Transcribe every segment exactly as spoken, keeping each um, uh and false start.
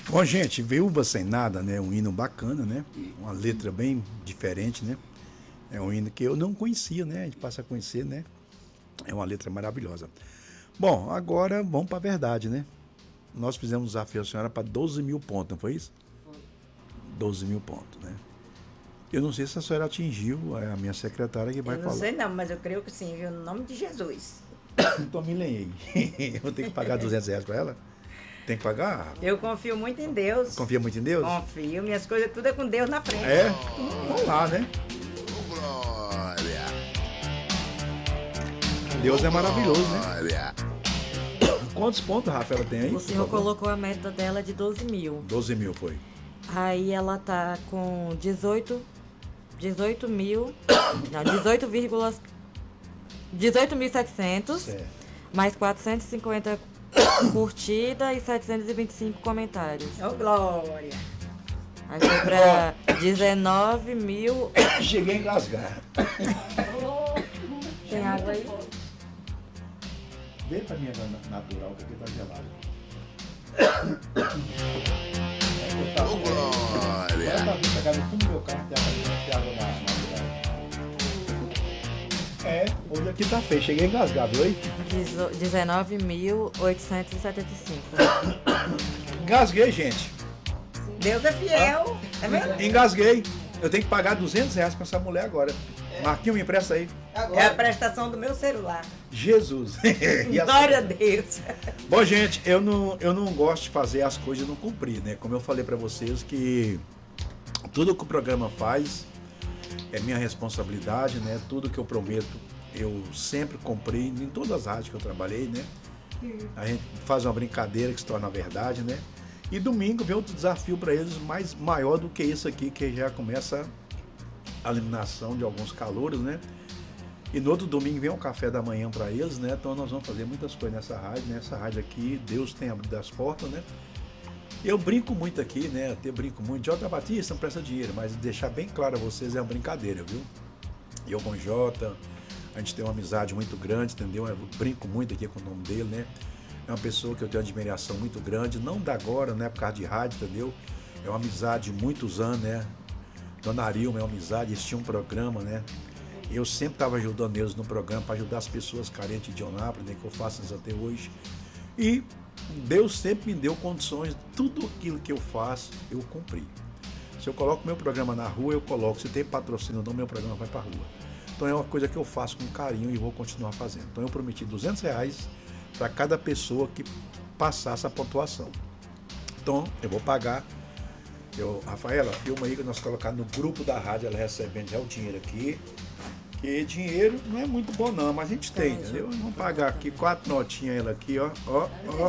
Bom, gente, Viúva Sem Nada, né? Um hino bacana, né? Uma letra bem diferente, né? É um hino que eu não conhecia, né? A gente passa a conhecer, né? É uma letra maravilhosa. Bom, agora vamos para a verdade, né? Nós fizemos um desafio à senhora para doze mil pontos, não foi isso? Foi. doze mil pontos, né? Eu não sei se a senhora atingiu, é a minha secretária que vai falar. Eu não sei não, mas eu creio que sim, viu? No nome de Jesus. Então me lenhei. Eu vou ter que pagar duzentos reais para ela? Tem que pagar? Eu confio muito em Deus. Confia muito em Deus? Confio, minhas coisas tudo é com Deus na frente. É? Vamos lá, né? Glória. Deus é maravilhoso, né? Quantos pontos, Rafaela, tem aí? O senhor colocou a meta dela de doze mil. doze mil foi. Aí ela tá com dezoito, dezoito mil, não, dezoito vírgula dezoito mil e setecentos, Certo. mais quatrocentos e cinquenta curtidas e setecentos e vinte e cinco comentários. Ô, glória. Aí foi pra dezenove mil. Cheguei a engasgar. Tem água aí? Vê pra minha natural, que aqui tá gelado. Ô, glória. Agora tá vindo pegar no fundo do meu carro, tem água na natural. É, hoje aqui tá feio. Cheguei a engasgar, viu aí? dezenove mil oitocentos e setenta e cinco. Engasguei, gente. Deus é fiel. É mesmo? Engasguei. Eu tenho que pagar duzentos reais pra essa mulher agora. Marquinhos, me empresta aí. É a prestação do meu celular. Jesus. E assim- Glória a Deus. Bom, gente, eu não, eu não gosto de fazer as coisas e não cumprir, né? Como eu falei pra vocês que tudo que o programa faz é minha responsabilidade, né? Tudo que eu prometo eu sempre cumpri em todas as rádios que eu trabalhei, né? A gente faz uma brincadeira que se torna verdade, né? E domingo vem outro desafio para eles mais maior do que isso aqui, que já começa a eliminação de alguns calouros, né? E no outro domingo vem um café da manhã para eles, né? Então nós vamos fazer muitas coisas nessa rádio, né? Essa rádio aqui, Deus tem abrido as portas, né? Eu brinco muito aqui, né? Até brinco muito. Jota Batista não presta dinheiro, mas deixar bem claro a vocês é uma brincadeira, viu? Eu com o Jota, a gente tem uma amizade muito grande, entendeu? Eu brinco muito aqui com o nome dele, né? É uma pessoa que eu tenho uma admiração muito grande, não da agora, né? Por causa de rádio, entendeu? É uma amizade de muitos anos, né? Dona Arilma é uma amizade, eles tinham um programa, né? Eu sempre estava ajudando eles no programa para ajudar as pessoas carentes de Onápolis, né? Que eu faço isso até hoje. E Deus sempre me deu condições, tudo aquilo que eu faço, eu cumpri. Se eu coloco meu programa na rua, eu coloco. Se tem patrocínio ou não, meu programa vai para a rua. Então é uma coisa que eu faço com carinho e vou continuar fazendo. Então eu prometi duzentos reais para cada pessoa que passasse a pontuação. Então eu vou pagar. Eu, Rafaela, filma aí que nós colocamos no grupo da rádio, ela recebendo já o dinheiro aqui. Que dinheiro não é muito bom não, mas a gente tem, entendeu? Vamos pagar aqui quatro notinhas ela aqui, ó, ó, ó.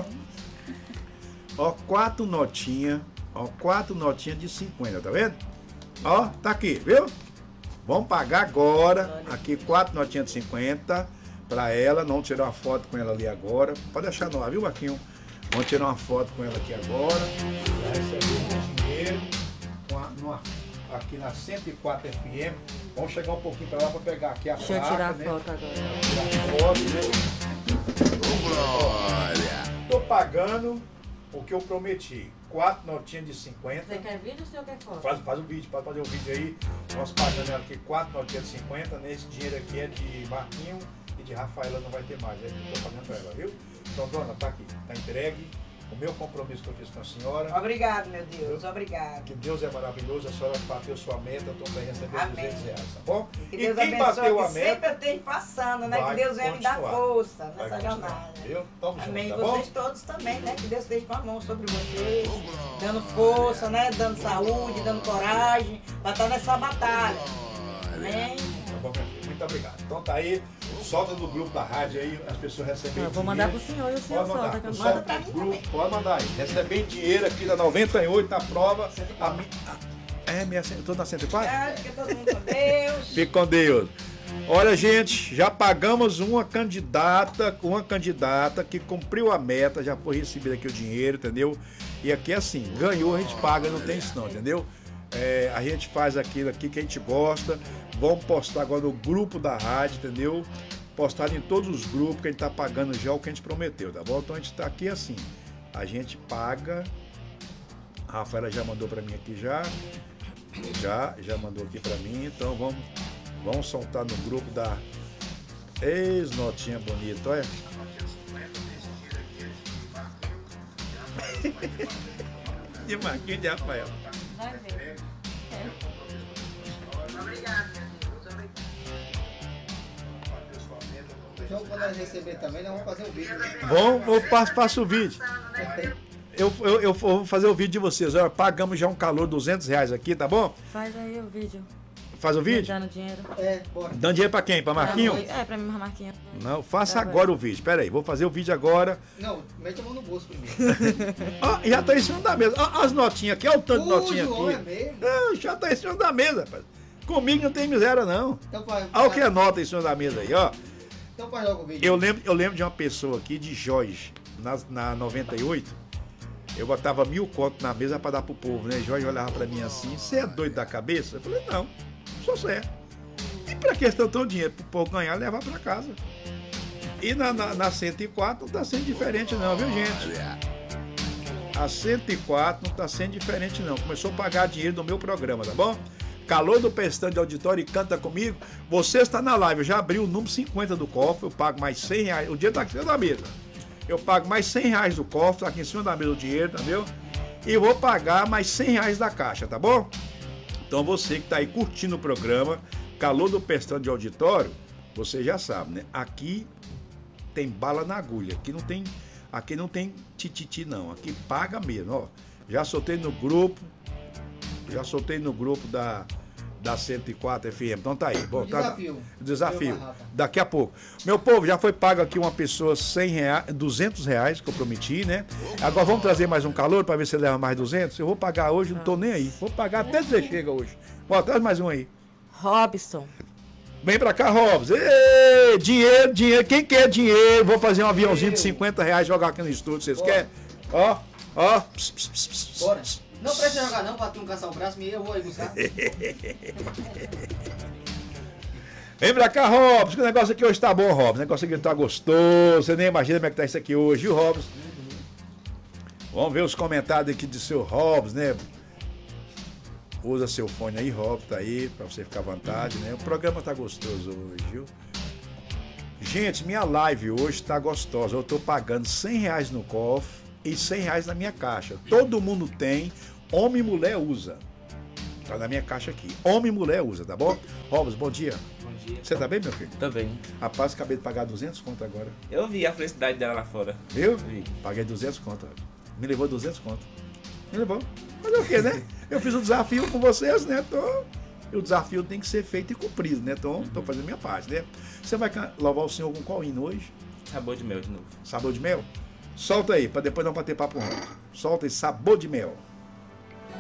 Ó, quatro notinhas, ó, quatro notinhas de cinquenta, tá vendo? Ó, tá aqui, viu? Vamos pagar agora, aqui quatro notinhas de cinquenta pra ela, não tirar uma foto com ela ali agora. Pode deixar no ar, viu, Marquinhos? Vamos tirar uma foto com ela aqui agora. Já recebeu o dinheiro uma, numa, aqui na cento e quatro F M. Vamos chegar um pouquinho pra lá pra pegar aqui a Deixa placa, eu tirar a né? foto agora. Tirar a foto, né? Glória. Tô pagando o que eu prometi. Quatro notinhas de cinquenta. Você quer vídeo ou o senhor quer foto? Faz, faz o vídeo, pode fazer o vídeo aí. Nós pagando ela aqui quatro notinhas de cinquenta. Né? Esse dinheiro aqui é de Marquinho e de Rafaela não vai ter mais. É que eu tô pagando pra ela, viu? Então, dona, tá aqui. Tá entregue. O meu compromisso que eu fiz com a senhora. Obrigado, meu Deus. Obrigado. Que Deus é maravilhoso. A senhora bateu sua meta. Eu tô bem recebendo Amém. duzentos reais, tá bom? Que E Deus quem abençoe, bateu a que meta, sempre eu tenho passando, né? vai Que Deus venha me dar continuar. força vai nessa continuar, jornada. viu? Tamo Amém. junto, tá Vocês bom? todos também, né? Que Deus esteja com a mão sobre vocês, dando força, né? Dando saúde, dando coragem, para estar nessa batalha. Amém. Tá bom, minha filha? Muito obrigado. Então tá aí, solta no grupo da rádio aí, as pessoas recebem Eu vou mandar pro dinheiro. senhor e o senhor Pode mandar. solta. Que eu não Solta mando pra no mim grupo, também. pode mandar aí. Recebem dinheiro aqui da noventa e oito, na prova. A mi... É, minha... eu tô na cento e quatro? Obrigado, que todo mundo com Deus. Fique com Deus. Olha, gente, já pagamos uma candidata, uma candidata que cumpriu a meta, já foi recebido aqui o dinheiro, entendeu? E aqui é assim, ganhou, a gente paga, não tem isso não, entendeu? É, a gente faz aquilo aqui que a gente gosta. Vamos postar agora no grupo da rádio, entendeu? Postar em todos os grupos que a gente tá pagando já o que a gente prometeu, tá bom? Então a gente tá aqui assim, a gente paga A Rafaela já mandou pra mim aqui já. Já, já mandou aqui pra mim. Então vamos, vamos soltar no grupo da ex-notinha bonita, olha. De Marquinhos de Rafael. Vai ver. Então, quando nós receber também, nós vamos fazer o vídeo. Bom, eu passo, passo o vídeo. Eu, eu, eu vou fazer o vídeo de vocês. Olha, pagamos já um calor duzentos reais aqui, tá bom? Faz aí o vídeo. Faz o vídeo? Dando dinheiro. É, bora. Dando dinheiro pra quem? Pra Marquinho? É, pra mim, Marquinho. Não, faça Tá agora o vídeo. Pera aí, vou fazer o vídeo agora. Não, mete a mão no bolso primeiro. Ó, já tá em cima da mesa. Ó, as notinhas aqui, olha o tanto de notinha João, é aqui. mesmo? Ah, já tá em cima da mesa, rapaz. Comigo não tem miséria, não. Então faz, Olha o que é nota em cima da mesa aí, ó. então faz logo o vídeo. Eu lembro, eu lembro de uma pessoa aqui, de Jorge, na, na noventa e oito. Eu botava mil contos na mesa pra dar pro povo, né? Jorge olhava pra mim assim, você é doido da cabeça? Eu falei, não, sou certo. E pra que tanto dinheiro? Pro povo ganhar e levar pra casa. E na, na, na cento e quatro não tá sendo diferente não, viu, gente? A cento e quatro não tá sendo diferente não. Começou a pagar dinheiro do meu programa, tá bom? Calor do Pestão de Auditório e Canta Comigo. Você está na live, eu já abri o número cinquenta do cofre, eu pago mais cem reais. O dinheiro tá aqui em cima da mesa. Eu pago mais cem reais do cofre, tá aqui em cima da mesa o dinheiro, entendeu? E vou pagar mais cem reais da caixa, tá bom? Então você que tá aí curtindo o programa, Calor do Pestão de Auditório, você já sabe, né? Aqui tem bala na agulha, aqui não tem, aqui não tem tititi não, aqui paga mesmo, ó. Já soltei no grupo, já soltei no grupo da, da cento e quatro F M, então tá aí. Bom, O tá, desafio. desafio, Meu barraca. daqui a pouco. Meu povo, já foi pago aqui uma pessoa cem reais, duzentos reais que eu prometi, né? Agora vamos trazer mais um calor para ver se leva mais duzentos. Eu vou pagar hoje, não tô nem aí. Vou pagar até você chega hoje. Bom, traz mais um aí. Robson. Vem pra cá, Robson. Ê, dinheiro, dinheiro. Quem quer dinheiro? Vou fazer um aviãozinho de cinquenta reais e jogar aqui no estúdio. Vocês Bora. querem? Ó, ó. Pss, pss, pss, pss. Bora. Não precisa jogar não, pra tu não caçar o braço, eu vou aí buscar. Vem pra cá, Robson, que o negócio aqui hoje tá bom, Robson. O negócio aqui tá gostoso. Você nem imagina como é que tá isso aqui hoje, viu, Robson? Vamos ver os comentários aqui do seu Robson, né? Usa seu fone aí, Robson, tá aí, pra você ficar à vontade, né? O programa tá gostoso hoje, viu? Gente, minha live hoje tá gostosa. Eu tô pagando cem reais no cofre e cem reais na minha caixa. Todo mundo tem, homem e mulher usa. Tá na minha caixa aqui. Homem e mulher usa, tá bom? Robson, bom dia. Bom dia. Você tá bem, meu filho? Tô bem. Rapaz, acabei de pagar duzentos conto agora. Eu vi a felicidade dela lá fora. Viu? Vi. Paguei duzentos conto. Me levou duzentos conto. Me levou. Fazer o quê, né? Eu fiz um desafio com vocês, né? Tô... E o desafio tem que ser feito e cumprido, né? Então, tô fazendo minha parte, né? Você vai can- louvar o Senhor com qual hino hoje? Sabor de mel de novo. Sabor de mel? Solta aí, pra depois não bater papo ruim. Solta aí, sabor de mel.